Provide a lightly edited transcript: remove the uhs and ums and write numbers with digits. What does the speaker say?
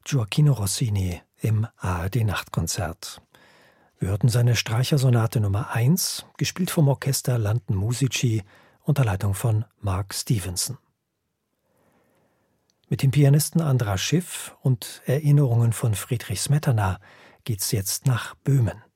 Gioachino Rossini im ARD-Nachtkonzert. Wir hörten seine Streichersonate Nummer 1, gespielt vom Orchester London Musici unter Leitung von Mark Stevenson. Mit dem Pianisten András Schiff und Erinnerungen von Friedrich Smetana geht's jetzt nach Böhmen.